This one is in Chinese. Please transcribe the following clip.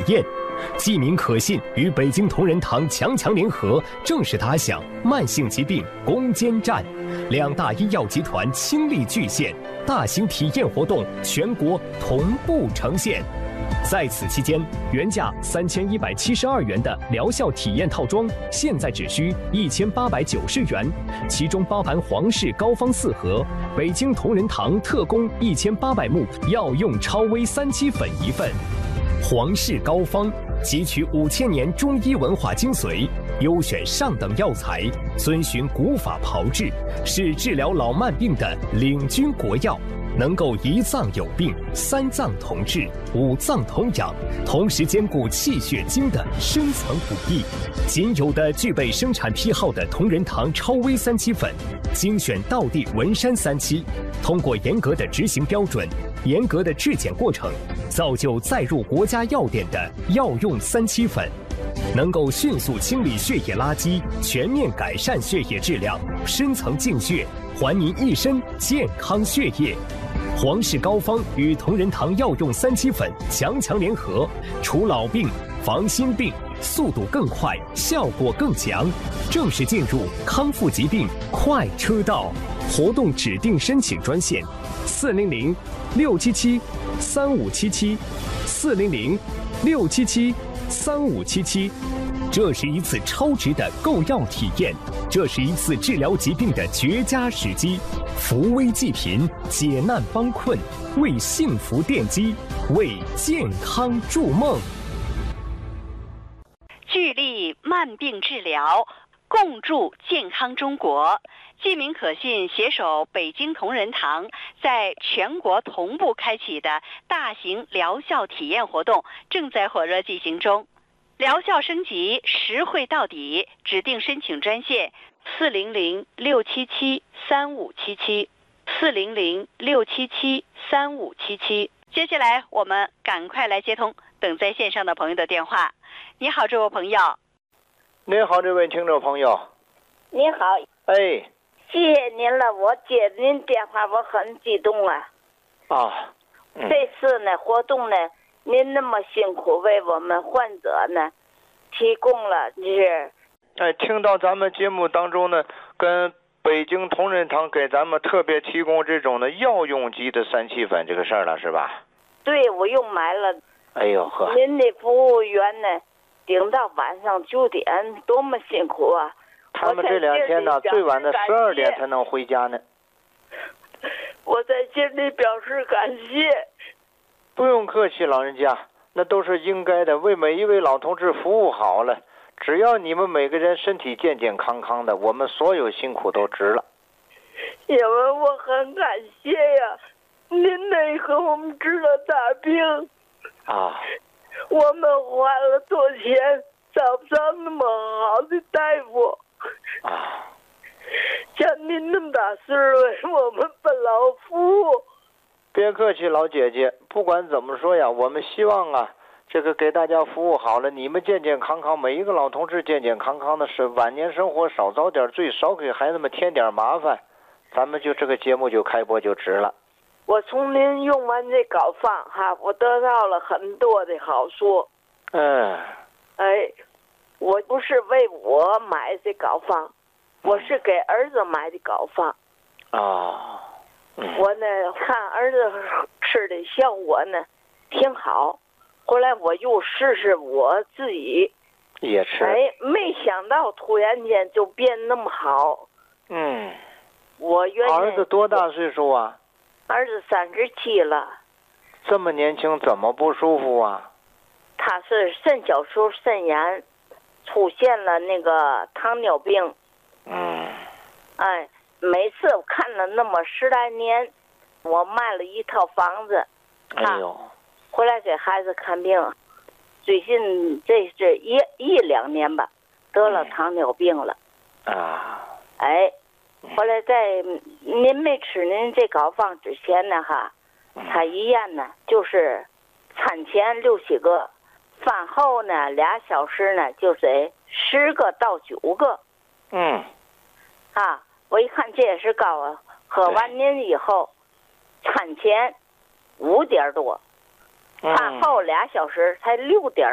验。济民可信与北京同仁堂强联合，正式打响慢性疾病攻坚战。2大医药集团倾力巨献，大型体验活动全国同步呈现。在此期间，原价3172元的疗效体验套装，现在只需1890元，其中包含皇氏膏方4盒，北京同仁堂特供1800目药用超微3七粉1份。皇氏膏方汲取5000年中医文化精髓，优选上等药材，遵循古法炮制，是治疗老慢病的领军国药。能够1脏有病3脏同治5脏同养，同时兼顾气血精的深层补益。仅有的具备生产批号的同仁堂超微3七粉，精选道地文山3期，通过严格的执行标准、严格的质检过程，造就载入国家药典的药用3七粉，能够迅速清理血液垃圾，全面改善血液质量，深层净血，还您一身健康血液。皇氏膏方与同仁堂药用3七粉强联合，除老病防新病，速度更快，效果更强，正式进入康复疾病快车道。活动指定申请专线：400-677-3577，400-677-3577。这是一次超值的购药体验，这是一次治疗疾病的绝佳时机。扶危济贫，解难帮困，为幸福奠基，为健康筑梦。 聚力慢病治疗，共筑健康中国。济民可信携手北京同仁堂，在全国同步开启的大型疗效体验活动正在火热进行中。疗效升级，实惠到底，指定申请专线：400-677-3577，400-677-3577。接下来我们赶快来接通等在线上的朋友的电话。你好，这位朋友。 你好，这位听众朋友。 你好。 哎， 谢谢您了，我接您电话，我很激动啊。这次呢活动呢，您那么辛苦为我们患者呢提供了听到咱们节目当中呢，跟北京同仁堂给咱们特别提供这种的药用级的3七粉这个事儿了，是吧？ 对，我又买了。 哎呦呵， 您的服务员呢顶到晚上9点，多么辛苦啊！ 他们这2天呢最晚的12点才能回家呢。 我在心里表示感谢。 不用客气，老人家，那都是应该的，为每一位老同志服务好了。只要你们每个人身体健健康康的，我们所有辛苦都值了。 因为我很感谢呀，您能和我们治了大病啊， 我们花了多钱找不着那么好的大夫啊， 像您那么大岁数为我们不劳服务。 别客气，老姐姐，不管怎么说呀，我们希望啊，这个给大家服务好了，你们健健康康，每一个老同志健健康康的，是晚年生活少遭点罪，少给孩子们添点麻烦，咱们就这个节目就开播就值了。 我从您用完这膏方哈，我得到了很多的好处。我不是为我买这膏方，我是给儿子买的膏方。我呢看儿子吃的效果呢挺好，后来我又试试我自己也吃。 没想到突然间就变那么好。我原来儿子多大岁数啊？ 儿子37了。 这么年轻怎么不舒服啊？ 他是肾小球肾炎，出现了那个糖尿病。每次我看了那么10来年，我卖了一套房子，回来给孩子看病。最近这是一两年吧，得了糖尿病了。后来在您没吃您这膏方之前呢哈，他医院呢就是餐前6、7个，饭后呢2小时呢就得10个到9个。我一看这也是高啊，喝完您以后，餐前5点多，饭后2小时才6点